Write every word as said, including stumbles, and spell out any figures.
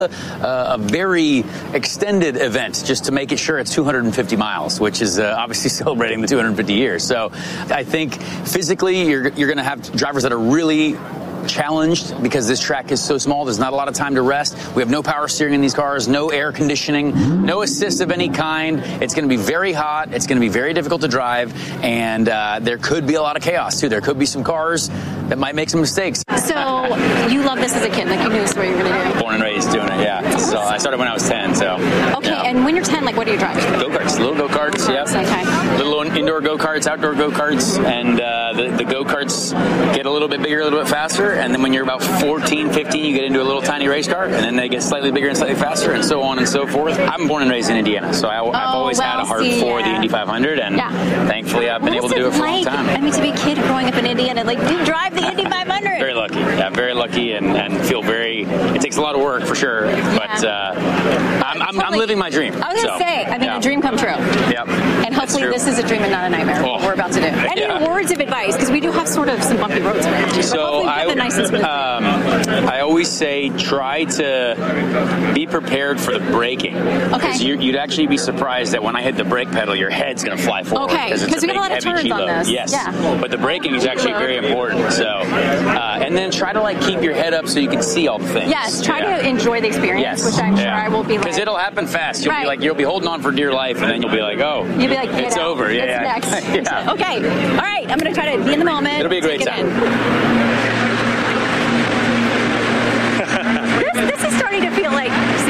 Uh, a very extended event just to make it sure it's two hundred fifty miles, which is uh, obviously celebrating the two hundred fifty years. So I think physically you're, you're going to have drivers that are really challenged because this track is so small. There's not a lot of time to rest. We have no power steering in these cars, no air conditioning, no assist of any kind. It's going to be very hot. It's going to be very difficult to drive, and uh, there could be a lot of chaos too. There could be some cars that might make some mistakes. So you love this as a kid, like you knew this is what you were going to do. Born and raised doing it, yeah. So I started when I was ten. So okay, yeah. And when you're ten, like what do you drive? Go-karts, little go-karts, Go-karts, yeah. Okay. Little indoor go-karts, outdoor go-karts, and uh, the, the go-karts get a little bit bigger, a little bit faster, and then when you're about fourteen, fifteen, you get into a little tiny race car, and then they get slightly bigger and slightly faster, and so on and so forth. I'm born and raised in Indiana, so I, I've Oh, always well, had a heart see, for yeah. the Indy five hundred, and Yeah. thankfully I've been What able was to do it for like? a long time. I mean, to be a kid growing up in Indiana, like you drive the Indy five hundred. Very lucky. Yeah, very lucky, and, and feel very. It takes a lot of work for sure, but uh, I'm, I'm, I'm living my dream. I was going to so, say, I mean, yeah. a dream come true. Yep. And hopefully this is a dream and not a nightmare, Oh. what we're about to do. Any Yeah. words of advice? Because we do have sort of some bumpy roads around here. So I, the nice and smooth. um, I always say try to be prepared for the braking. Okay. Because you, you'd actually be surprised that when I hit the brake pedal, your head's going to fly forward. Okay, it's 'cause we big, got a lot of heavy turns on G-load. this. Yes. Yeah. But the braking is actually very important. So, uh, and then try to like keep your head up so you can see all the things. Yes, try Yeah. to enjoy the experience, Yes. which I'm sure Yeah. I will be like. Because it'll happen fast. You'll Right. be like, you'll be holding on for dear life, and then you'll be like, oh, You'll be like, get it's out. over. Yeah, It's yeah. next. yeah. Okay, all right, I'm going to try to be in the moment. It'll be a great take it time. in. this, this is starting to feel like